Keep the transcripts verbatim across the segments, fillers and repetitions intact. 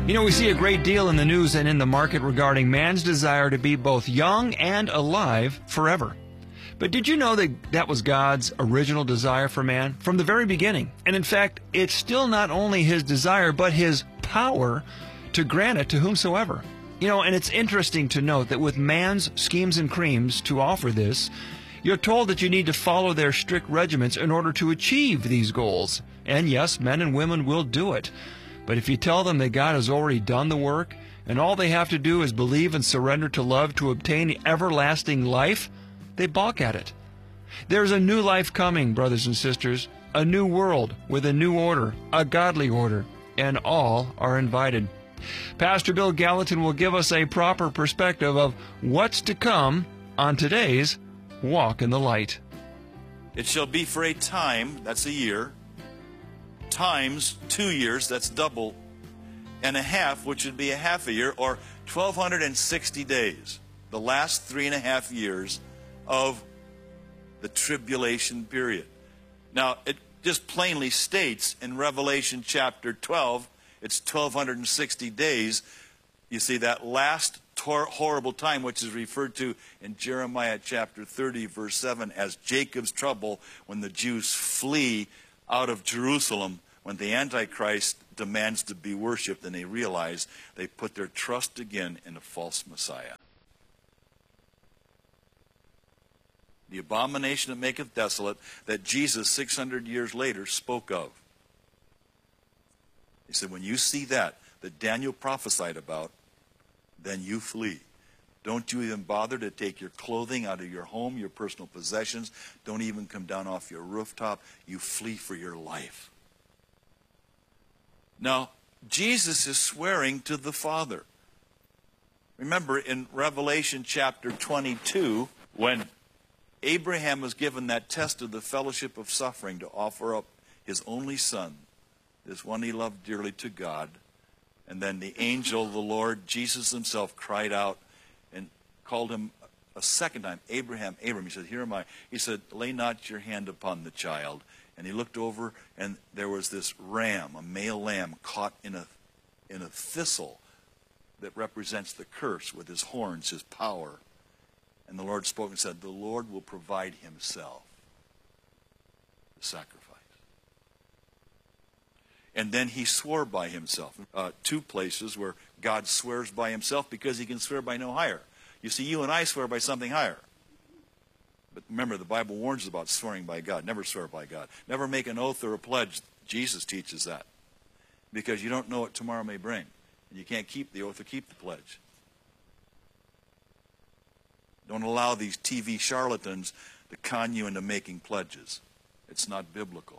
You know, we see a great deal in the news and in the market regarding man's desire to be both young and alive forever. But did you know that that was God's original desire for man from the very beginning? And in fact, it's still not only his desire, but his power to grant it to whomsoever. You know, and it's interesting to note that with man's schemes and creams to offer this, you're told that you need to follow their strict regiments in order to achieve these goals. And yes, men and women will do it. But if you tell them that God has already done the work, and all they have to do is believe and surrender to love to obtain everlasting life, they balk at it. There's a new life coming, brothers and sisters, a new world with a new order, a godly order, and all are invited. Pastor Bill Gallatin will give us a proper perspective of what's to come on today's Walk in the Light. It shall be for a time, that's a year, times two years, that's double, and a half, which would be a half a year, or twelve sixty days, the last three and a half years of the tribulation period. Now, it just plainly states in Revelation chapter twelve, it's twelve sixty days. You see, that last horrible time, which is referred to in Jeremiah chapter thirty, verse seven, as Jacob's trouble, when the Jews flee out of Jerusalem, when the Antichrist demands to be worshipped, and they realize they put their trust again in a false Messiah. The abomination that maketh desolate, that Jesus six hundred years later spoke of. He said, when you see that, that Daniel prophesied about, then you flee. Don't you even bother to take your clothing out of your home, your personal possessions. Don't even come down off your rooftop. You flee for your life. Now, Jesus is swearing to the Father. Remember in Revelation chapter twenty-two, when Abraham was given that test of the fellowship of suffering to offer up his only son, this one he loved dearly, to God, and then the angel of the Lord, Jesus himself, cried out and called him a second time, Abraham, Abraham. He said, here am I. He said, lay not your hand upon the child. And he looked over, and there was this ram, a male lamb, caught in a, in a thistle that represents the curse with his horns, his power. And the Lord spoke and said, the Lord will provide himself the sacrifice. And then he swore by himself. Uh, two places where God swears by himself, because he can swear by no higher. You see, you and I swear by something higher. But remember, the Bible warns us about swearing by God. Never swear by God. Never make an oath or a pledge. Jesus teaches that. Because you don't know what tomorrow may bring. And you can't keep the oath or keep the pledge. Don't allow these T V charlatans to con you into making pledges. It's not biblical.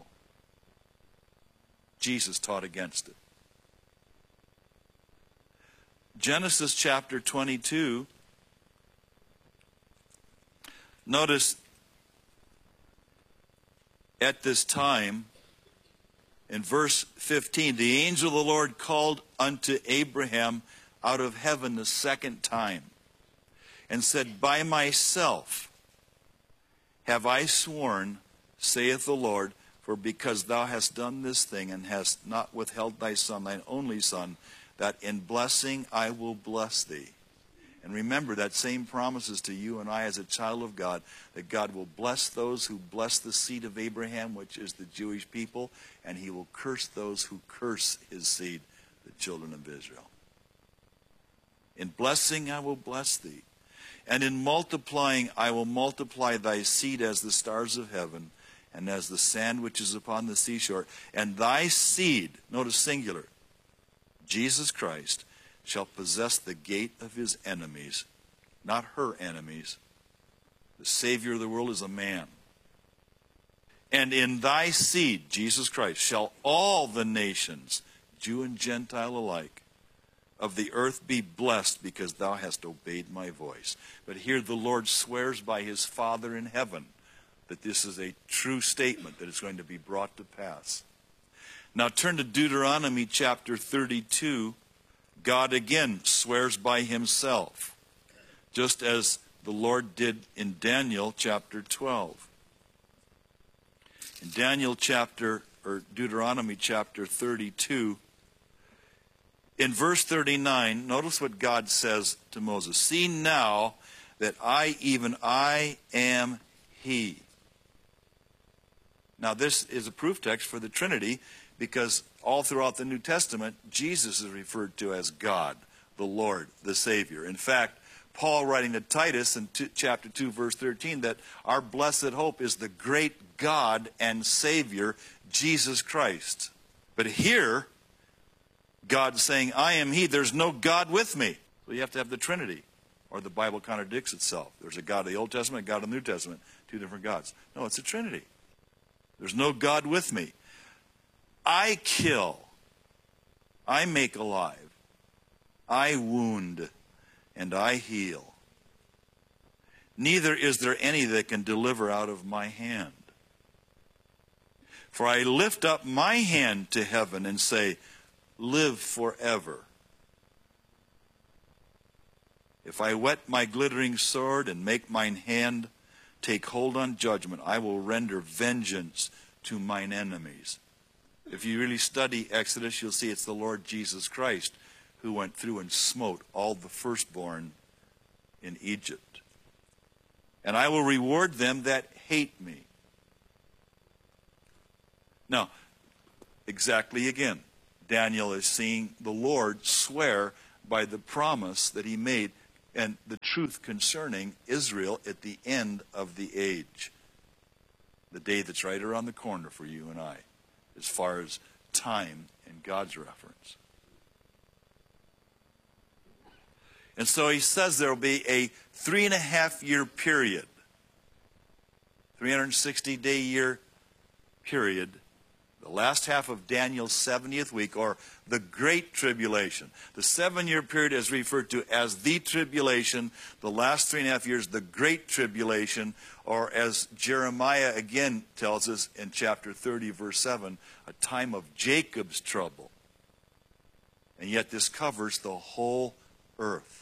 Jesus taught against it. Genesis chapter twenty-two. Notice, at this time, in verse fifteen, the angel of the Lord called unto Abraham out of heaven the second time, and said, by myself have I sworn, saith the Lord, for because thou hast done this thing, and hast not withheld thy son, thine only son, that in blessing I will bless thee. And remember, that same promises to you and I as a child of God, that God will bless those who bless the seed of Abraham, which is the Jewish people, and he will curse those who curse his seed, the children of Israel. In blessing I will bless thee, and in multiplying I will multiply thy seed as the stars of heaven, and as the sand which is upon the seashore. And thy seed, notice singular, Jesus Christ, shall possess the gate of his enemies, not her enemies. The Savior of the world is a man. And in thy seed, Jesus Christ, shall all the nations, Jew and Gentile alike, of the earth be blessed, because thou hast obeyed my voice. But here the Lord swears by his Father in heaven that this is a true statement, that it's going to be brought to pass. Now turn to Deuteronomy chapter thirty-two. God again swears by himself, just as the Lord did in Daniel chapter twelve. In Daniel chapter, or Deuteronomy chapter thirty-two, In verse thirty-nine, notice what God says to Moses. See now that I, even I, am He. Now this is a proof text for the Trinity, because all throughout the New Testament, Jesus is referred to as God, the Lord, the Savior. In fact, Paul writing to Titus in two, chapter two, verse thirteen, that our blessed hope is the great God and Savior, Jesus Christ. But here, God's saying, I am He. There's no God with me. So you have to have the Trinity, or the Bible contradicts itself. There's a God of the Old Testament, a God of the New Testament, two different gods. No, it's a Trinity. There's no God with me. I kill. I make alive. I wound, and I heal. Neither is there any that can deliver out of my hand. For I lift up my hand to heaven and say, live forever. If I whet my glittering sword and make mine hand take hold on judgment, I will render vengeance to mine enemies. If you really study Exodus, you'll see it's the Lord Jesus Christ who went through and smote all the firstborn in Egypt. And I will reward them that hate me. Now, exactly again, Daniel is seeing the Lord swear by the promise that he made and the truth concerning Israel at the end of the age. The day that's right around the corner for you and I, as far as time and God's reference. And so he says there will be a three and a half year period, three hundred sixty day year period, the last half of Daniel's seventieth week, or the Great Tribulation. The seven-year period is referred to as the tribulation. The last three and a half years, the Great Tribulation, or as Jeremiah again tells us in chapter thirty, verse seven, a time of Jacob's trouble. And yet this covers the whole earth.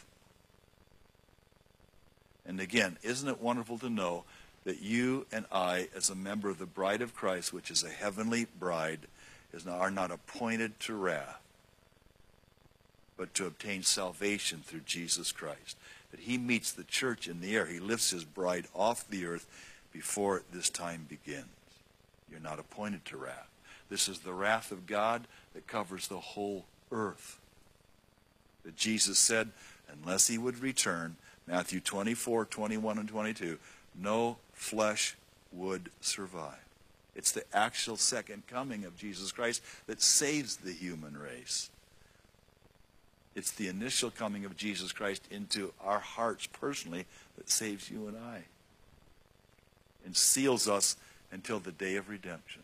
And again, isn't it wonderful to know that you and I, as a member of the bride of Christ, which is a heavenly bride, is not, are not appointed to wrath, but to obtain salvation through Jesus Christ. That he meets the church in the air. He lifts his bride off the earth before this time begins. You're not appointed to wrath. This is the wrath of God that covers the whole earth. That Jesus said, unless he would return, Matthew twenty-four, twenty-one, and twenty-two, no flesh would survive. It's the actual second coming of Jesus Christ that saves the human race. It's the initial coming of Jesus Christ into our hearts personally that saves you and I and seals us until the day of redemption.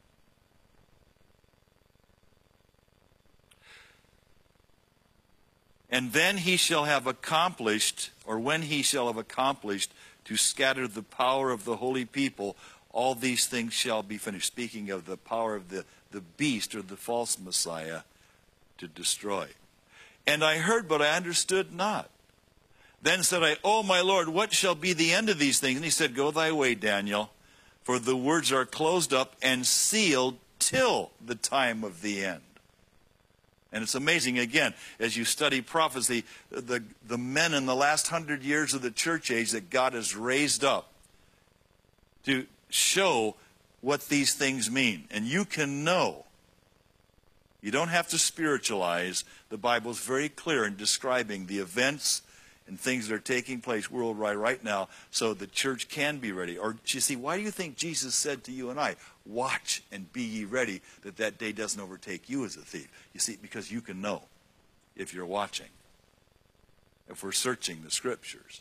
And then he shall have accomplished, or when he shall have accomplished, to scatter the power of the holy people, all these things shall be finished. Speaking of the power of the, the beast, or the false Messiah, to destroy. And I heard, but I understood not. Then said I, O my Lord, what shall be the end of these things? And he said, go thy way, Daniel, for the words are closed up and sealed till the time of the end. And it's amazing, again, as you study prophecy, the, the men in the last hundred years of the church age that God has raised up to show what these things mean. And you can know. You don't have to spiritualize. The Bible's very clear in describing the events and things that are taking place worldwide right now so the church can be ready. Or, you see, why do you think Jesus said to you and I, watch and be ye ready, that that day doesn't overtake you as a thief? You see, because you can know if you're watching, if we're searching the Scriptures.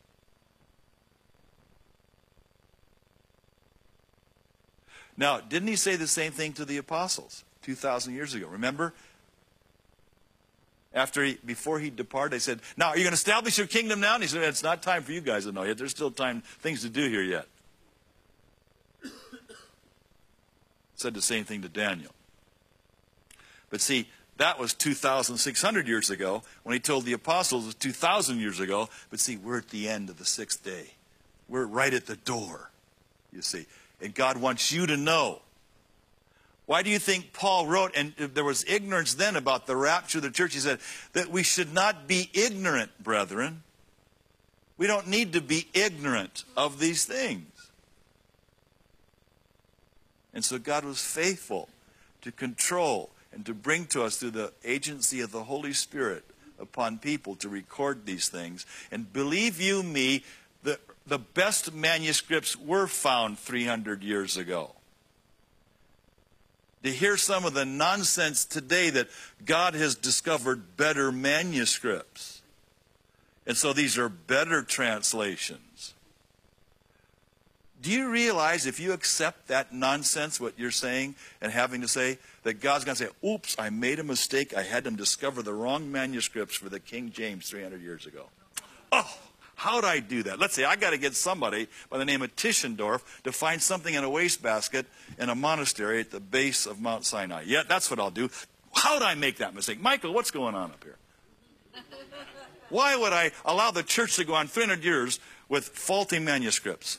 Now, didn't he say the same thing to the apostles two thousand years ago? Remember? After he, before he departed, they said, now, are you going to establish your kingdom now? And he said, it's not time for you guys to know yet. There's still time, things to do here yet. Said the same thing to Daniel. But see, that was two thousand six hundred years ago. When he told the apostles, it was two thousand years ago. But see, we're at the end of the sixth day. We're right at the door, you see. And God wants you to know Why do you think Paul wrote, and there was ignorance then about the rapture of the church? He said that we should not be ignorant, brethren. We don't need to be ignorant of these things. And so God was faithful to control and to bring to us through the agency of the Holy Spirit upon people to record these things. And believe you me, the, the best manuscripts were found three hundred years ago. To hear some of the nonsense today that God has discovered better manuscripts. And so these are better translations. Do you realize if you accept that nonsense, what you're saying and having to say, that God's going to say, oops, I made a mistake. I had them discover the wrong manuscripts for the King James three hundred years ago. Oh, how'd I do that? Let's say I got to get somebody by the name of Tischendorf to find something in a wastebasket in a monastery at the base of Mount Sinai. Yeah, that's what I'll do. How'd I make that mistake? Michael, what's going on up here? Why would I allow the church to go on three hundred years with faulty manuscripts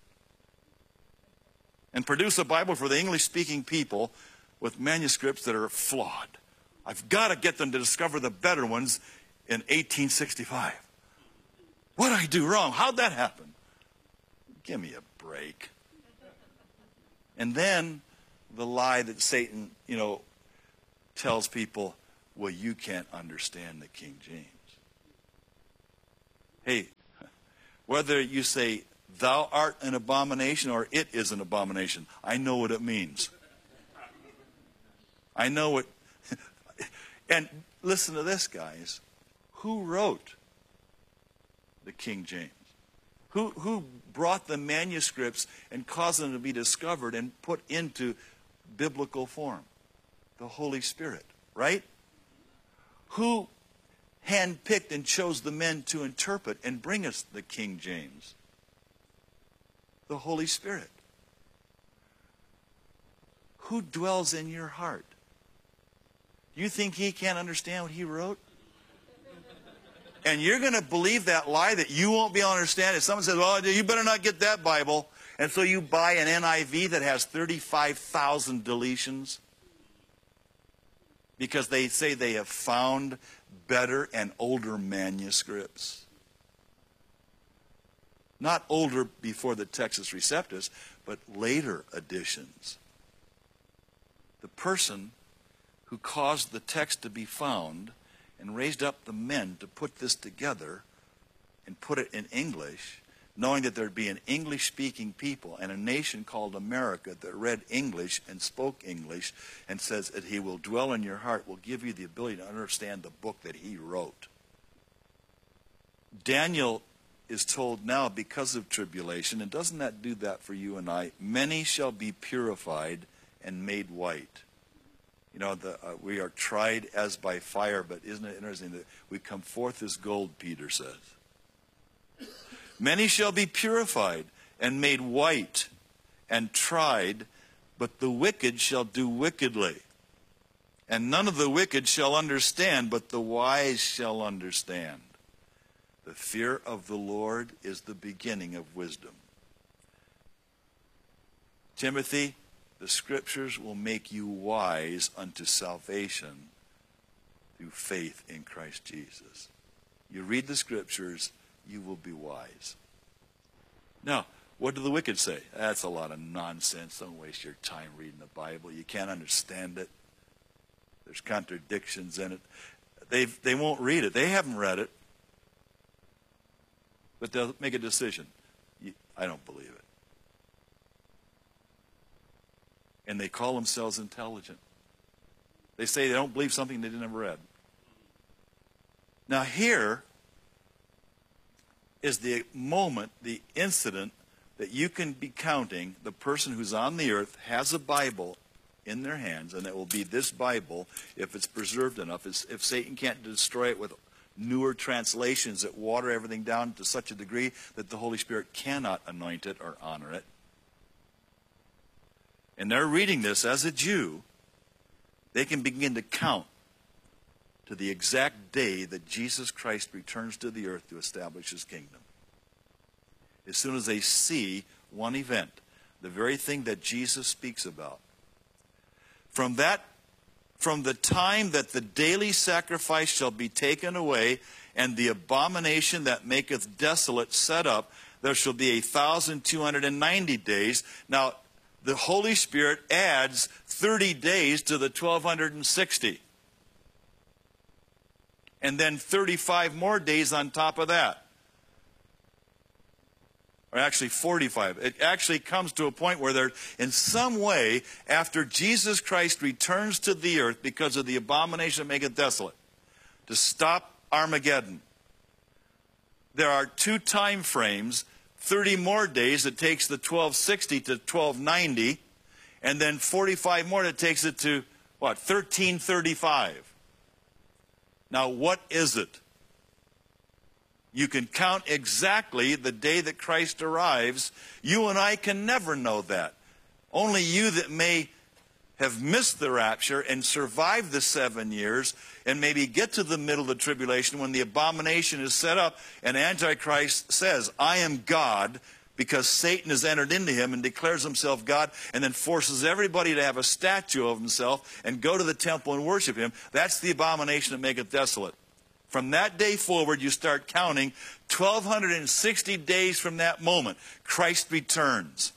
and produce a Bible for the English-speaking people with manuscripts that are flawed? I've got to get them to discover the better ones in eighteen sixty-five. What'd I do wrong? How'd that happen? Give me a break. And then the lie that Satan, you know, tells people, well, you can't understand the King James. Hey, whether you say, thou art an abomination or it is an abomination, I know what it means. I know what... And listen to this, guys. Who wrote the King James? Who, who brought the manuscripts and caused them to be discovered and put into biblical form? The Holy Spirit, right? Who handpicked and chose the men to interpret and bring us the King James? The Holy Spirit. Who dwells in your heart? Do you think he can't understand what he wrote? And you're going to believe that lie that you won't be able to understand it. Someone says, well, you better not get that Bible. And so you buy an N I V that has thirty-five thousand deletions because they say they have found better and older manuscripts. Not older before the Textus Receptus, but later editions. The person who caused the text to be found and raised up the men to put this together and put it in English, knowing that there'd be an English-speaking people and a nation called America that read English and spoke English, and says that he will dwell in your heart, will give you the ability to understand the book that he wrote. Daniel is told now, because of tribulation, and doesn't that do that for you and I? Many shall be purified and made white. You know, the, uh, we are tried as by fire, but isn't it interesting that we come forth as gold, Peter says. Many shall be purified and made white and tried, but the wicked shall do wickedly. And none of the wicked shall understand, but the wise shall understand. The fear of the Lord is the beginning of wisdom. Timothy, the Scriptures will make you wise unto salvation through faith in Christ Jesus. You read the Scriptures, you will be wise. Now, what do the wicked say? That's a lot of nonsense. Don't waste your time reading the Bible. You can't understand it. There's contradictions in it. They they won't read it. They haven't read it. But they'll make a decision. I don't believe it. And they call themselves intelligent. They say they don't believe something they never read. Now here is the moment, the incident that you can be counting. The person who's on the earth has a Bible in their hands, and it will be this Bible if it's preserved enough. If Satan can't destroy it with newer translations that water everything down to such a degree that the Holy Spirit cannot anoint it or honor it. And they're reading this as a Jew. They can begin to count to the exact day that Jesus Christ returns to the earth to establish his kingdom. As soon as they see one event, the very thing that Jesus speaks about. From that, from the time that the daily sacrifice shall be taken away, and the abomination that maketh desolate set up, there shall be a thousand two hundred and ninety days. Now, the Holy Spirit adds thirty days to the twelve sixty. And then thirty-five more days on top of that. Or actually forty-five. It actually comes to a point where there, in some way, after Jesus Christ returns to the earth because of the abomination that maketh desolate, to stop Armageddon, there are two time frames, thirty more days that takes the twelve sixty to twelve ninety, and then forty-five more that takes it to, what, thirteen thirty-five. Now, what is it? You can count exactly the day that Christ arrives. You and I can never know that. Only you that may have missed the rapture and survived the seven years and maybe get to the middle of the tribulation when the abomination is set up and Antichrist says, I am God, because Satan has entered into him and declares himself God and then forces everybody to have a statue of himself and go to the temple and worship him. That's the abomination that maketh desolate. From that day forward, you start counting twelve sixty days from that moment. Christ returns.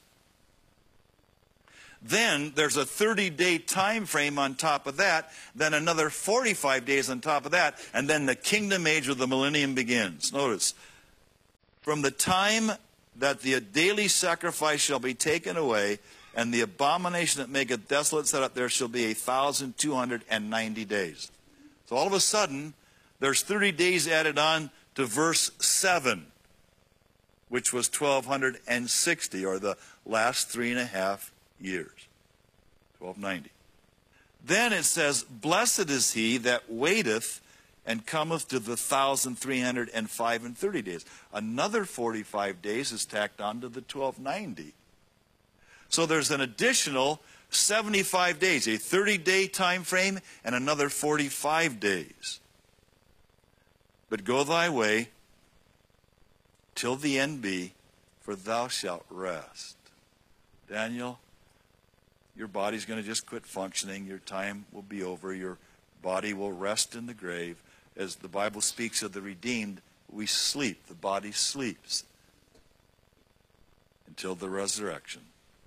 Then there's a thirty-day time frame on top of that, then another forty-five days on top of that, and then the kingdom age of the millennium begins. Notice, from the time that the daily sacrifice shall be taken away, and the abomination that maketh desolate set up, there shall be a thousand two hundred and ninety days. So all of a sudden, there's thirty days added on to verse seven, which was twelve sixty, or the last three and a half years. twelve ninety. Then it says, blessed is he that waiteth and cometh to the thousand three hundred and five and thirty days. Another forty-five days is tacked on to the twelve ninety. So there's an additional seventy-five days, a thirty-day time frame, and another forty-five days. But go thy way till the end be, for thou shalt rest. Daniel, your body's going to just quit functioning. Your time will be over. Your body will rest in the grave. As the Bible speaks of the redeemed, we sleep. The body sleeps until the resurrection.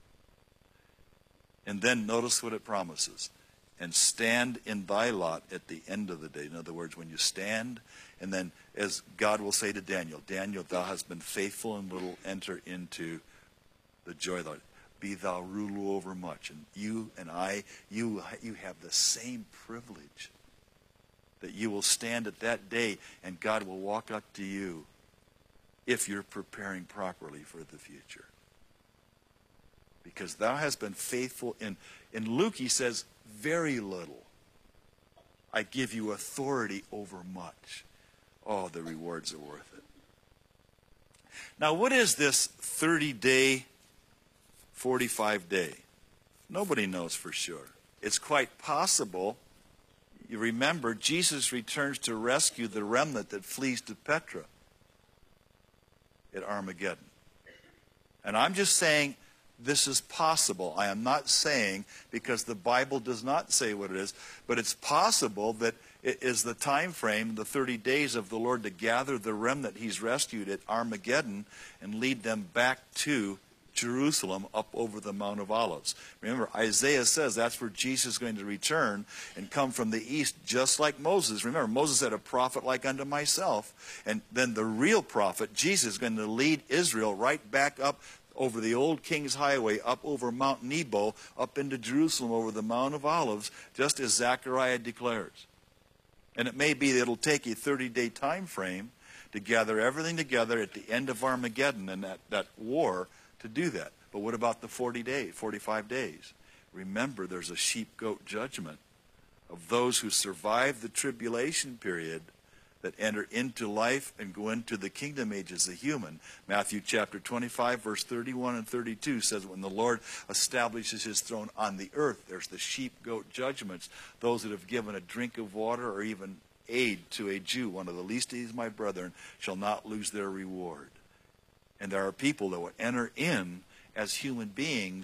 And then notice what it promises. And stand in thy lot at the end of the day. In other words, when you stand, and then as God will say to Daniel, Daniel, thou hast been faithful in little, enter into the joy of the Lord. Be thou ruler over much. And you and I, you, you have the same privilege, that you will stand at that day and God will walk up to you if you're preparing properly for the future. Because thou hast been faithful in, in Luke he says, very little. I give you authority over much. Oh, the rewards are worth it. Now, what is this thirty-day, forty-five day? Nobody knows for sure. It's quite possible. You remember, Jesus returns to rescue the remnant that flees to Petra at Armageddon. And I'm just saying this is possible. I am not saying, because the Bible does not say what it is, but it's possible that it is the time frame, the thirty days of the Lord to gather the remnant he's rescued at Armageddon and lead them back to Jerusalem up over the Mount of Olives. Remember, Isaiah says that's where Jesus is going to return and come from the east, just like Moses. Remember, Moses had a prophet like unto myself. And then the real prophet, Jesus, is going to lead Israel right back up over the old King's Highway, up over Mount Nebo, up into Jerusalem over the Mount of Olives, just as Zechariah declares. And it may be that it'll take a thirty-day time frame to gather everything together at the end of Armageddon and that, that war to do that. But what about the forty days, forty-five days? Remember, there's a sheep-goat judgment of those who survive the tribulation period that enter into life and go into the kingdom age as a human. Matthew chapter twenty-five, verse thirty-one and thirty-two says, when the Lord establishes his throne on the earth, there's the sheep-goat judgments. Those that have given a drink of water or even aid to a Jew, one of the least of these my brethren, shall not lose their reward. And there are people that will enter in as human beings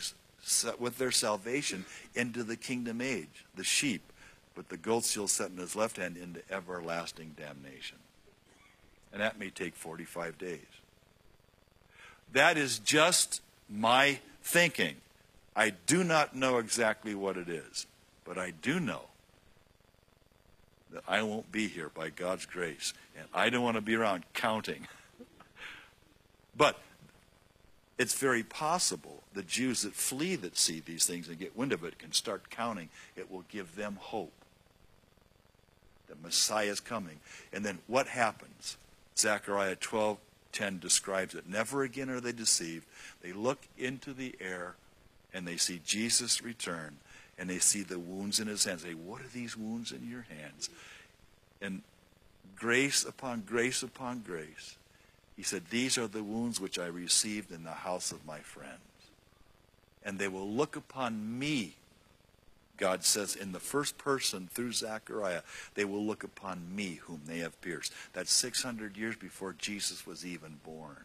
with their salvation into the kingdom age, the sheep, but the goats he'll set in his left hand into everlasting damnation. And that may take forty-five days. That is just my thinking. I do not know exactly what it is, but I do know that I won't be here by God's grace, and I don't want to be around counting. But it's very possible the Jews that flee that see these things and get wind of it can start counting. It will give them hope that Messiah is coming. And then what happens? Zechariah twelve ten describes it. Never again are they deceived. They look into the air and they see Jesus return, and they see the wounds in his hands. They say, what are these wounds in your hands? And grace upon grace upon grace, he said, these are the wounds which I received in the house of my friends. And they will look upon me, God says in the first person through Zechariah, they will look upon me whom they have pierced. That's six hundred years before Jesus was even born.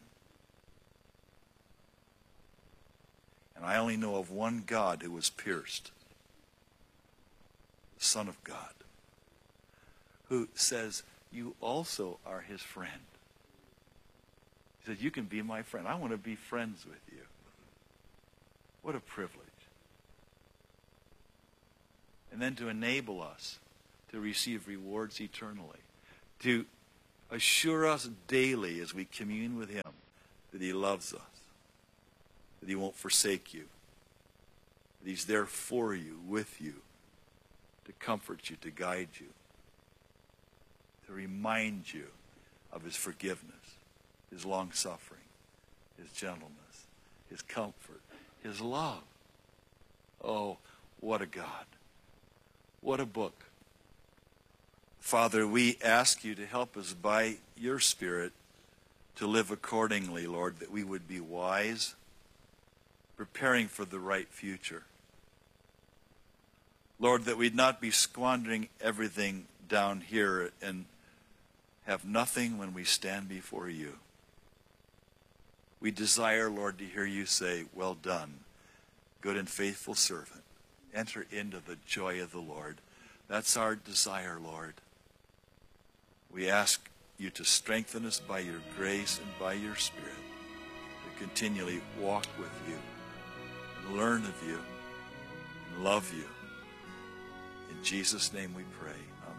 And I only know of one God who was pierced, the Son of God, who says, you also are his friend. He said, you can be my friend. I want to be friends with you. What a privilege. And then to enable us to receive rewards eternally, to assure us daily as we commune with him that he loves us, that he won't forsake you, that he's there for you, with you, to comfort you, to guide you, to remind you of his forgiveness, his long-suffering, his gentleness, his comfort, his love. Oh, what a God. What a book. Father, we ask you to help us by your Spirit to live accordingly, Lord, that we would be wise, preparing for the right future. Lord, that we'd not be squandering everything down here and have nothing when we stand before you. We desire, Lord, to hear you say, well done, good and faithful servant. Enter into the joy of the Lord. That's our desire, Lord. We ask you to strengthen us by your grace and by your Spirit, to continually walk with you and learn of you and love you. In Jesus' name we pray.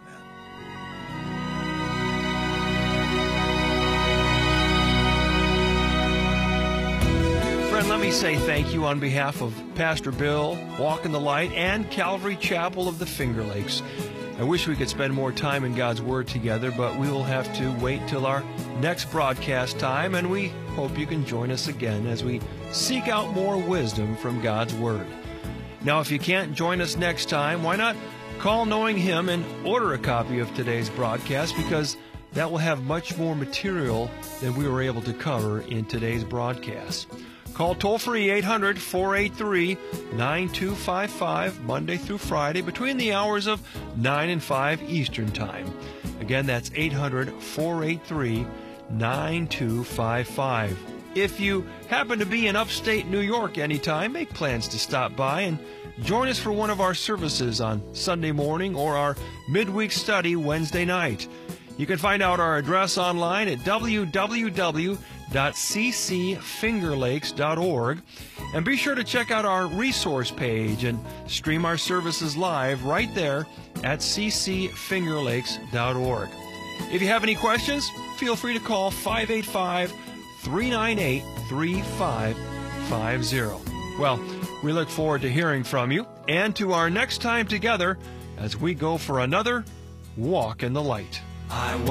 Friend, let me say thank you on behalf of Pastor Bill, Walk in the Light, and Calvary Chapel of the Finger Lakes. I wish we could spend more time in God's Word together, but we will have to wait till our next broadcast time, and we hope you can join us again as we seek out more wisdom from God's Word. Now, if you can't join us next time, why not call Knowing Him and order a copy of today's broadcast, because that will have much more material than we were able to cover in today's broadcast. Call toll-free eight hundred, four eight three, nine two five five Monday through Friday between the hours of nine and five Eastern Time. Again, that's eight hundred, four eight three, nine two five five. If you happen to be in upstate New York anytime, make plans to stop by and join us for one of our services on Sunday morning or our midweek study Wednesday night. You can find out our address online at w w w dot c c finger lakes dot org, and be sure to check out our resource page and stream our services live right there at c c finger lakes dot org. If you have any questions, feel free to call five eight five, three nine eight, three five five zero. Well, we look forward to hearing from you and to our next time together as we go for another Walk in the Light. I